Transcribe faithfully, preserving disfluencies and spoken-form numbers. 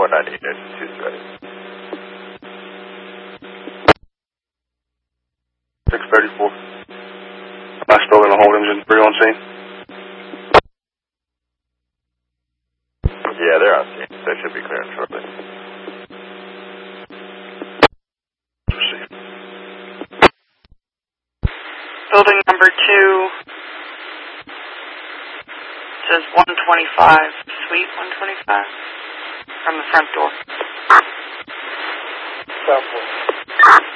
four ninety, two ready. six thirty-four. Last building, the whole engine three on scene. Yeah, they're on scene. They should be clearing shortly. Building number two says one twenty-five, suite one twenty-five, from the front door. Southwest.